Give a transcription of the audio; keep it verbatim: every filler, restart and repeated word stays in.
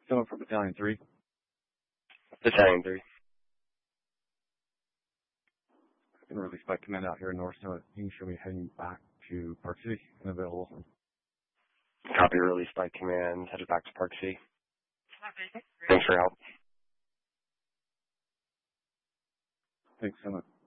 Someone from Battalion three. Battalion three. Been released by command out here in North. So you can show me heading back to Park City and available. Copy, released by command, headed back to Park City. Thanks for your help. Thanks so much.